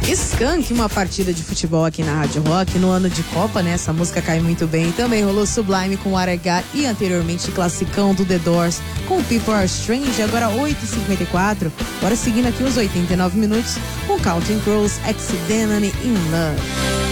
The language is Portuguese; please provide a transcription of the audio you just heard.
Skank, uma partida de futebol aqui na Rádio Rock, no ano de Copa, né? Essa música cai muito bem. Também rolou Sublime com What I Got e anteriormente classicão do The Doors com People Are Strange, agora 8h54. Bora seguindo aqui os 89 minutos com Counting Crows, Accidentally in Love.